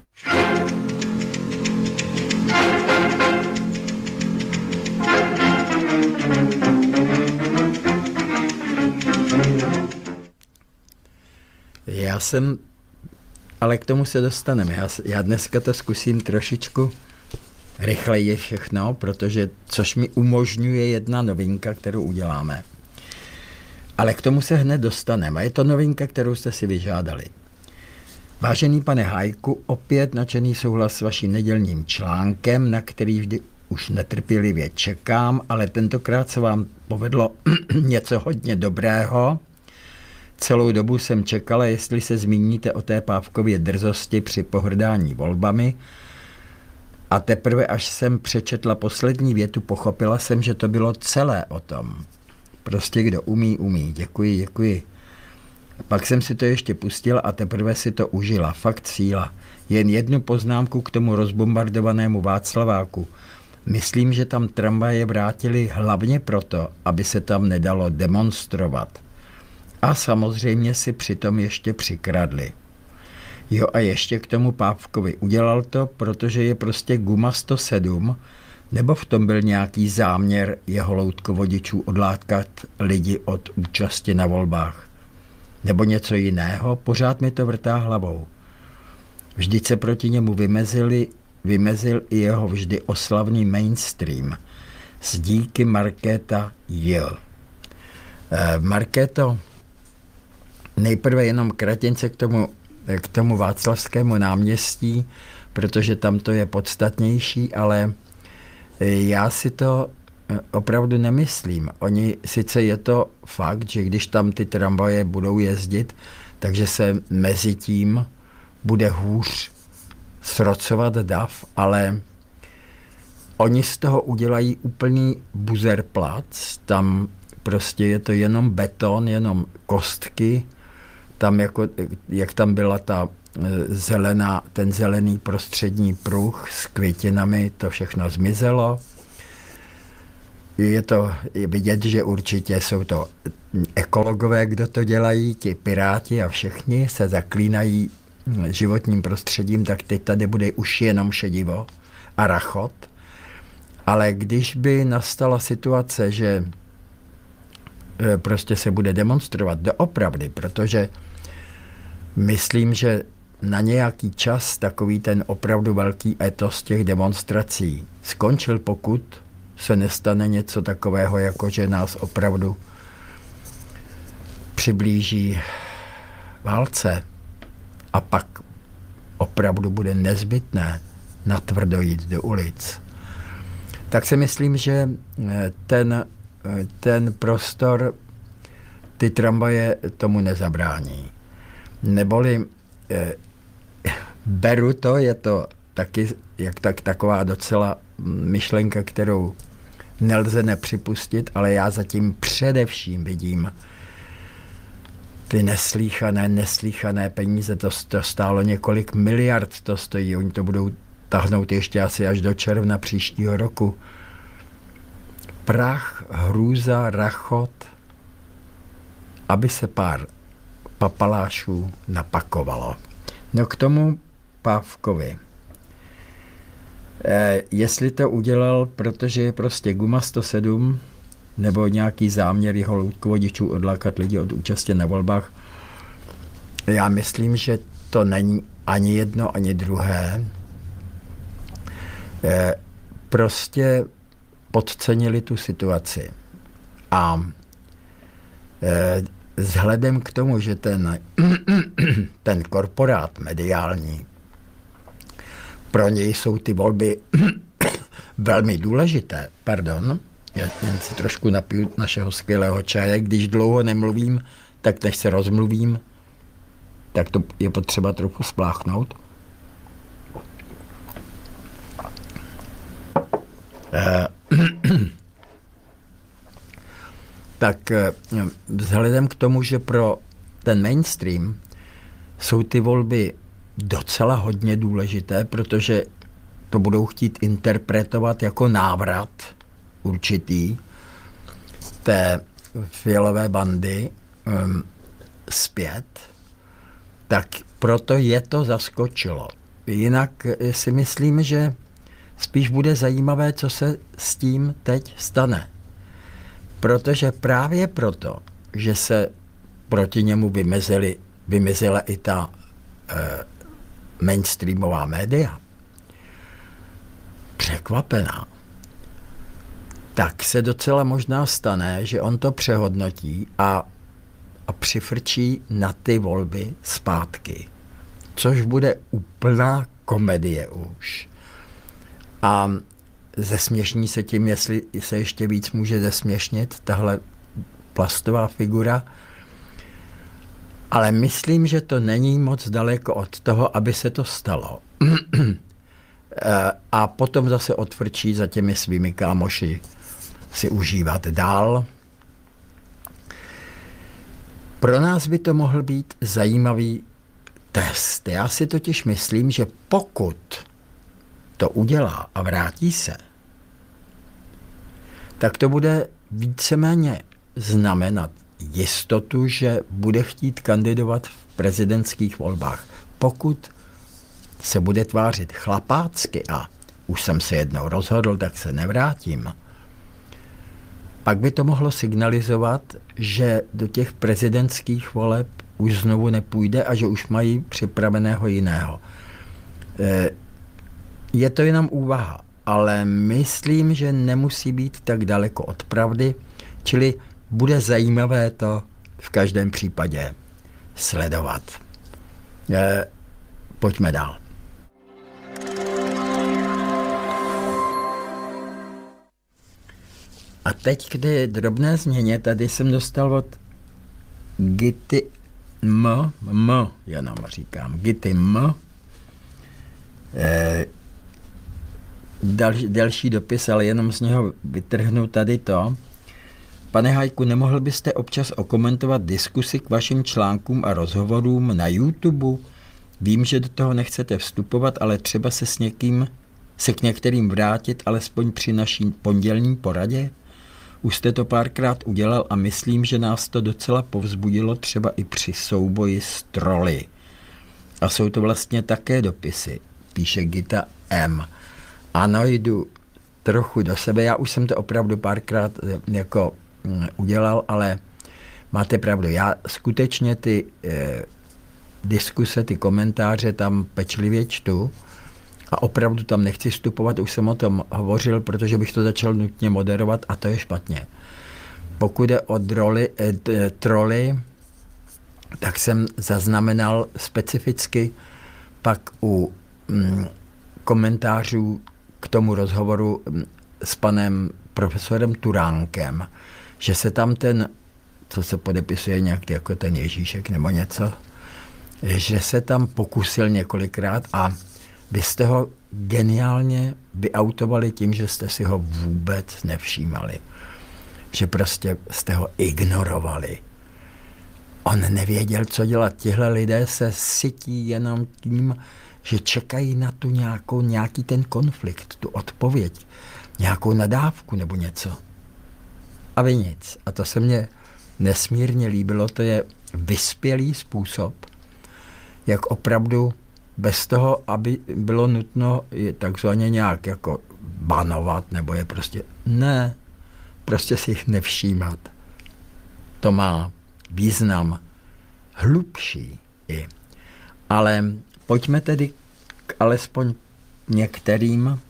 Já jsem, ale k tomu se dostaneme. Já, já dneska to zkusím trošičku rychleji všechno, protože což mi umožňuje jedna novinka, kterou uděláme. Ale k tomu se hned dostaneme. Je to novinka, kterou jste si vyžádali. Vážený pane Hajku, opět nadšený souhlas s vaším nedělním článkem, na který vždy už netrpělivě čekám, ale tentokrát se vám povedlo něco hodně dobrého. Celou dobu jsem čekala, jestli se zmíníte o té Pávkově drzosti při pohrdání volbami, a teprve až jsem přečetla poslední větu, pochopila jsem, že to bylo celé o tom. Prostě kdo umí, umí. Děkuji, děkuji. Pak jsem si to ještě pustila a teprve si to užila. Fakt síla. Jen jednu poznámku k tomu rozbombardovanému Václaváku. Myslím, že tam tramvaje vrátili hlavně proto, aby se tam nedalo demonstrovat. A samozřejmě si přitom ještě přikradli. Jo a ještě k tomu Pávkovi. Udělal to, protože je prostě guma sto sedm, nebo v tom byl nějaký záměr jeho loutkovodičů odlákat lidi od účasti na volbách. Nebo něco jiného, pořád mi to vrtá hlavou. Vždyť se proti němu vymezili, vymezil i jeho vždy oslavný mainstream. S díky Markéta Jil. E, Markéto, nejprve jenom kratěnce k tomu, k tomu Václavskému náměstí, protože tam to je podstatnější, ale já si to opravdu nemyslím. Oni, sice je to fakt, že když tam ty tramvaje budou jezdit, takže se mezi tím bude hůř srocovat dav, ale oni z toho udělají úplný buzerplac, tam prostě je to jenom beton, jenom kostky, tam jako, jak tam byla ta zelená, ten zelený prostřední pruh s květinami, to všechno zmizelo. Je to je vidět, že určitě jsou to ekologové, kdo to dělají, ti piráti a všichni se zaklínají životním prostředím, tak teď tady bude už jenom šedivo a rachot. Ale když by nastala situace, že prostě se bude demonstrovat doopravdy, protože myslím, že na nějaký čas takový ten opravdu velký etos těch demonstrací skončil, pokud se nestane něco takového, jako že nás opravdu přiblíží válce a pak opravdu bude nezbytné natvrdo jít do ulic. Tak si myslím, že ten, ten prostor, ty tramvaje tomu nezabrání. Neboli eh, beru to, je to taky jak tak, taková docela myšlenka, kterou nelze nepřipustit, ale já zatím především vidím ty neslíchané, neslíchané peníze, to, to stálo několik miliard, to stojí, oni to budou tahnout ještě asi až do června příštího roku. Prach, hrůza, rachot, aby se pár papalášů napakovalo. No k tomu Pávkovi. E, jestli to udělal, protože je prostě Guma sto sedm, nebo nějaký záměr jeho loutkovodičů odlákat lidi od účasti na volbách, já myslím, že to není ani jedno, ani druhé. E, prostě podcenili tu situaci. A e, vzhledem k tomu, že ten, ten korporát mediální, pro něj jsou ty volby velmi důležité. Pardon, já jen si trošku napiju našeho skvělého čaje. Když dlouho nemluvím, tak než se rozmluvím, tak to je potřeba trochu spláchnout. Tak vzhledem k tomu, že pro ten mainstream jsou ty volby docela hodně důležité, protože to budou chtít interpretovat jako návrat určitý té fialové bandy um, zpět, tak proto je to zaskočilo. Jinak si myslím, že spíš bude zajímavé, co se s tím teď stane. Protože právě proto, že se proti němu vymezili, vymezila i ta eh, mainstreamová média, překvapená, tak se docela možná stane, že on to přehodnotí a, a přifrčí na ty volby zpátky. Což bude úplná komedie už. A zesměšní se tím, jestli se ještě víc může zesměšnit tahle plastová figura. Ale myslím, že to není moc daleko od toho, aby se to stalo. A potom zase odfrčí za těmi svými kámoši si užívat dál. Pro nás by to mohl být zajímavý test. Já si totiž myslím, že pokud to udělá a vrátí se, tak to bude víceméně znamenat jistotu, že bude chtít kandidovat v prezidentských volbách. Pokud se bude tvářit chlapácky a už jsem se jednou rozhodl, tak se nevrátím, pak by to mohlo signalizovat, že do těch prezidentských voleb už znovu nepůjde a že už mají připraveného jiného. Je to jenom úvaha, ale myslím, že nemusí být tak daleko od pravdy, čili bude zajímavé to v každém případě sledovat. E, pojďme dál. A teď k drobné změně, tady jsem dostal od Gity M, M jenom říkám, Gity M, e, další, delší dopis, ale jenom z něho vytrhnu tady to. Pane Hajku, nemohl byste občas okomentovat diskusy k vašim článkům a rozhovorům na YouTube? Vím, že do toho nechcete vstupovat, ale třeba se s někým, se k některým vrátit, alespoň při naší pondělní poradě? Už jste to párkrát udělal a myslím, že nás to docela povzbudilo třeba i při souboji s troly. A jsou to vlastně také dopisy, píše Gita M. Ano, jdu trochu do sebe, já už jsem to opravdu párkrát jako udělal, ale máte pravdu, já skutečně ty eh, diskuse, ty komentáře tam pečlivě čtu a opravdu tam nechci vstupovat, už jsem o tom hovořil, protože bych to začal nutně moderovat a to je špatně. Pokud je o droly, eh, troly, tak jsem zaznamenal specificky pak u mm, komentářů k tomu rozhovoru mm, s panem profesorem Turánkem, že se tam ten, co se podepisuje nějak jako ten Ježíšek nebo něco, že se tam pokusil několikrát a vy jste ho geniálně vyautovali tím, že jste si ho vůbec nevšímali. Že prostě jste ho ignorovali. On nevěděl, co dělat. Tihle lidé se sytí jenom tím, že čekají na tu nějakou, nějaký ten konflikt, tu odpověď, nějakou nadávku nebo něco. A vy nic. A to se mně nesmírně líbilo. To je vyspělý způsob, jak opravdu bez toho, aby bylo nutno je takzvaně nějak jako banovat, nebo je prostě ne, prostě si jich nevšímat. To má význam hlubší i. Ale pojďme tedy k alespoň některým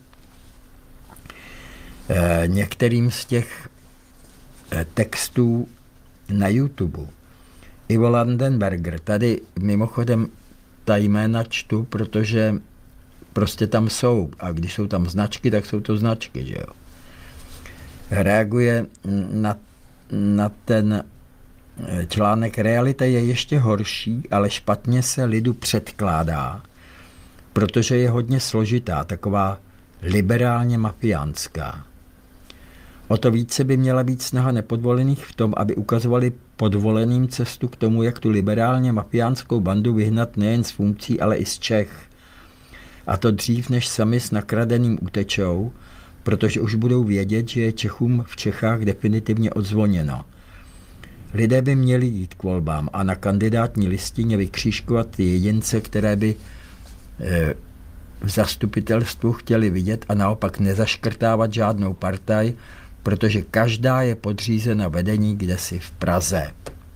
eh, některým z těch eh, textů na YouTube. Ivo Landenberger, tady mimochodem ta jména čtu, protože prostě tam jsou. A když jsou tam značky, tak jsou to značky, že jo. Reaguje na, na ten článek realita je ještě horší, ale špatně se lidu předkládá, protože je hodně složitá, taková liberálně mafiánská. O to více by měla být snaha nepodvolených v tom, aby ukazovali podvoleným cestu k tomu, jak tu liberálně mafiánskou bandu vyhnat nejen z funkcí, ale i z Čech. A to dřív, než sami s nakradeným utečou, protože už budou vědět, že je Čechům v Čechách definitivně odzvoněno. Lidé by měli jít k volbám a na kandidátní listině vykřížkovat ty jedince, které by e, v zastupitelstvu chtěli vidět a naopak nezaškrtávat žádnou partaj, protože každá je podřízena vedení kdesi v Praze.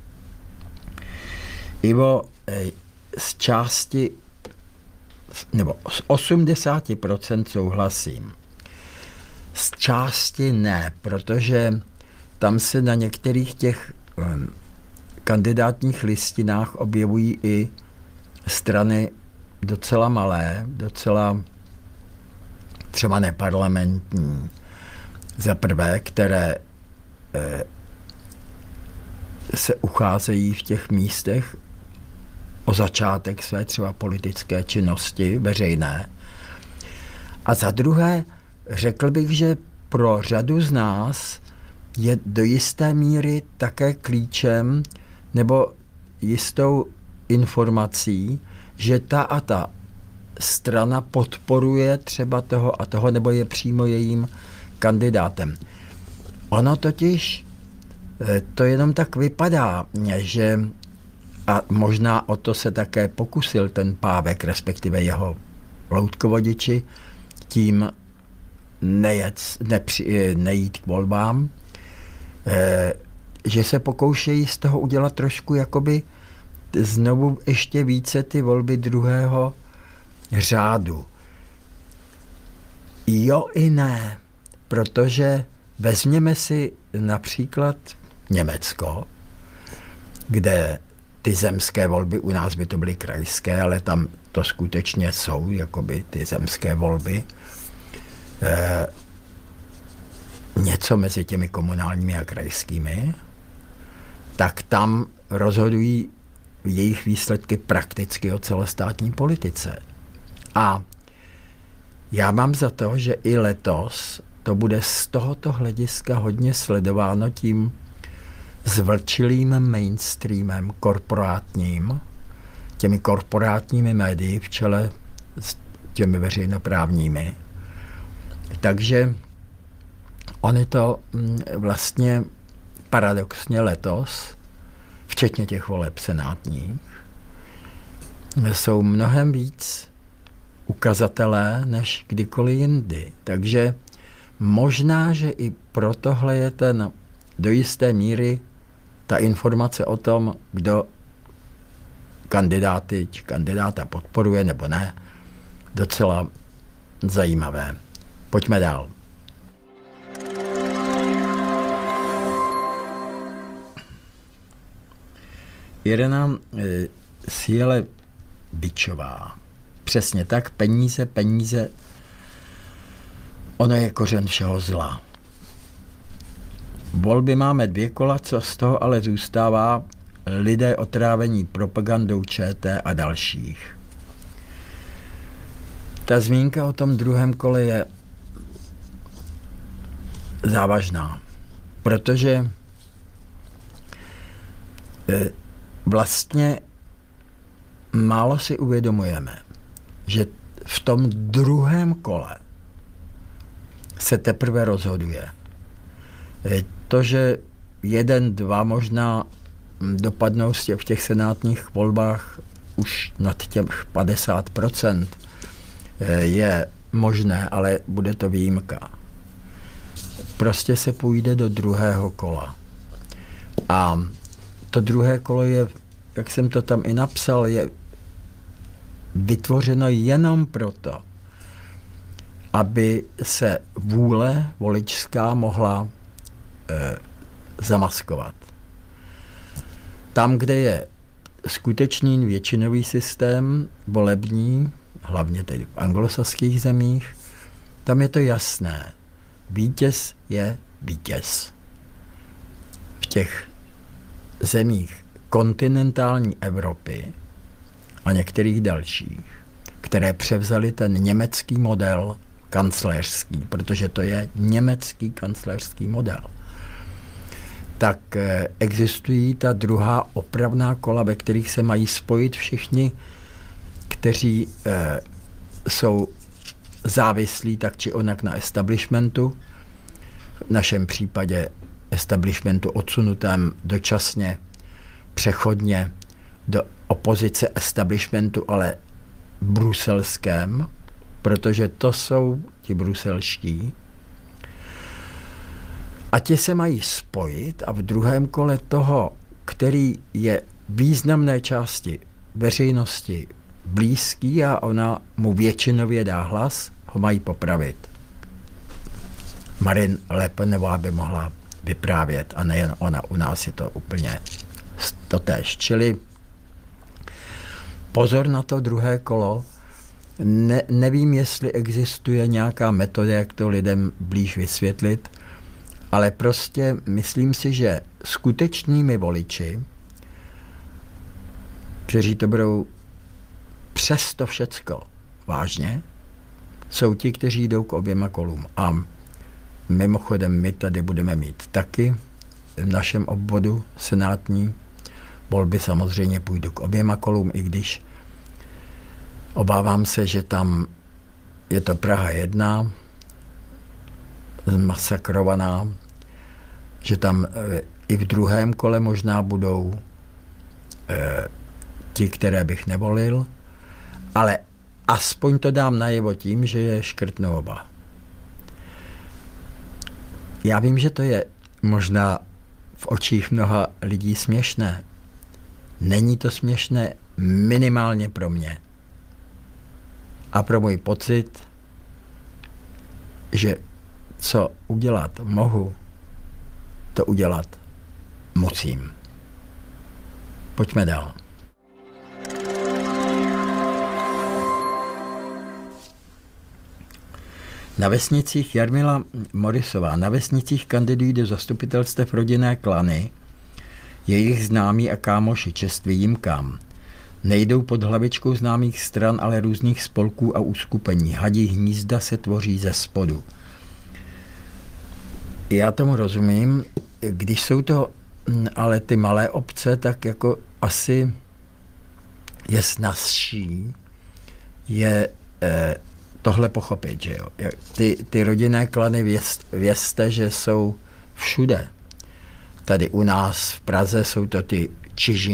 Ivo, e, z části, nebo z osmdesát procent souhlasím. Z části ne, protože tam se na některých těch kandidátních listinách objevují i strany docela malé, docela třeba neparlamentní. Za prvé, které eh, se ucházejí v těch místech o začátek své třeba politické činnosti veřejné. A za druhé, řekl bych, že pro řadu z nás je do jisté míry také klíčem nebo jistou informací, že ta a ta strana podporuje třeba toho a toho, nebo je přímo jejím kandidátem. Ono totiž to jenom tak vypadá, že a možná o to se také pokusil ten Pávek, respektive jeho loutkovodiči, tím nejet, nepři, nejít k volbám, že se pokoušejí z toho udělat trošku jakoby znovu ještě více ty volby druhého řádu. Jo i ne, protože vezměme si například Německo, kde ty zemské volby, u nás by to byly krajské, ale tam to skutečně jsou, jakoby ty zemské volby, e, něco mezi těmi komunálními a krajskými, tak tam rozhodují jejich výsledky prakticky o celostátní politice. A Já mám za to, že i letos to bude z tohoto hlediska hodně sledováno tím zvlčilým mainstreamem korporátním, těmi korporátními médii v čele s těmi veřejnoprávními. Takže oni to vlastně paradoxně letos, včetně těch voleb senátních, jsou mnohem víc ukazatelé než kdykoliv jindy. Takže možná, že i pro tohle je ten do jisté míry ta informace o tom, kdo kandidáty či kandidáta podporuje nebo ne, docela zajímavé. Pojďme dál. Irena e, Síle Bičová. Přesně tak, peníze, peníze, ono je kořen všeho zla. Volby máme dvě kola, co z toho ale zůstává, lidé otrávení propagandou ČT a dalších. Ta zmínka o tom druhém kole je závažná, protože vlastně málo si uvědomujeme, že v tom druhém kole se teprve rozhoduje. To, že jeden, dva možná dopadnou v těch senátních volbách už nad těch padesát procent, je možné, ale bude to výjimka. Prostě se půjde do druhého kola. A to druhé kolo je, jak jsem to tam i napsal, je vytvořeno jenom proto, aby se vůle voličská mohla e, zamaskovat. Tam, kde je skutečný většinový systém volební, hlavně tedy v anglosaských zemích, tam je to jasné. Vítěz je vítěz. V těch zemích kontinentální Evropy a některých dalších, které převzali ten německý model kancléřský, protože to je německý kancléřský model, tak existují ta druhá opravná kola, ve kterých se mají spojit všichni, kteří eh, jsou závislí tak či onak na establishmentu, v našem případě establishmentu odsunutém dočasně, přechodně do opozice establishmentu, ale bruselském, protože to jsou ti bruselští. A ti se mají spojit a v druhém kole toho, který je významné části veřejnosti blízký a ona mu většinově dá hlas, ho mají popravit. Marine Le Penová by mohla vyprávět a nejen ona, u nás je to úplně totéž. Čili pozor na to druhé kolo. Ne, nevím, jestli existuje nějaká metoda, jak to lidem blíž vysvětlit, ale prostě myslím si, že skutečnými voliči, kteří to budou přes to všecko vážně, jsou ti, kteří jdou k oběma kolům. A mimochodem my tady budeme mít taky v našem obvodu senátní volby, samozřejmě půjdu k oběma kolům, i když obávám se, že tam je to Praha jedna, zmasakrovaná, že tam e, i v druhém kole možná budou e, ti, které bych nevolil, ale aspoň to dám najevo tím, že je škrtnu oba. Já vím, že to je možná v očích mnoha lidí směšné. Není to směšné minimálně pro mě. A pro můj pocit, že co udělat mohu, to udělat musím. Pojďme dál. Na vesnicích Jarmila Morisová, na vesnicích kandidují do zastupitelstev rodinné klany, jejich známí a kámoši, čest výjimkám. Nejdou pod hlavičkou známých stran, ale různých spolků a uskupení. Hadí hnízda se tvoří ze spodu. Já tomu rozumím. Když jsou to ale ty malé obce, tak jako asi je snazší je eh, tohle pochopit, že jo. Ty, ty rodinné klany věst, vězte, že jsou všude. Tady u nás v Praze jsou to ty čiži